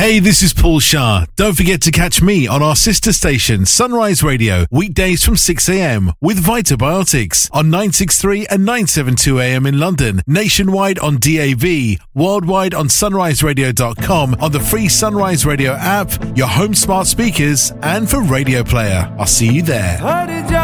Hey, this is Paul Shah. Don't forget to catch me on our sister station, Sunrise Radio, weekdays from 6 a.m. with Vitobiotics on 963 and 972 a.m. in London, nationwide on DAB, worldwide on sunriseradio.com, on the free Sunrise Radio app, your home smart speakers, and for Radio Player. I'll see you there.